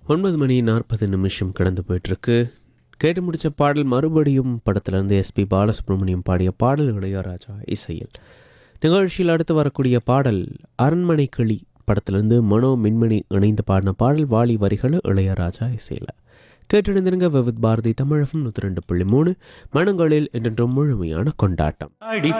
9:40 கடந்து போயிட்டுருக்கு. கேட்டு முடித்த பாடல் மறுபடியும் படத்திலிருந்து எஸ்பி பாலசுப்ரமணியம் பாடிய பாடல் இளையராஜா இசையில். நிகழ்ச்சியில் அடுத்து வரக்கூடிய பாடல் அரண்மனை கிளி படத்திலிருந்து மனோ மின்மணி இணைந்து பாடின பாடல். வாலி வரிகள் இளையராஜா இசையில். கேட்டிருந்திருங்க விவித் பாரதி தமிழகம் 102.3 மனங்களில் என்றென்றும் முழுமையான கொண்டாட்டம்.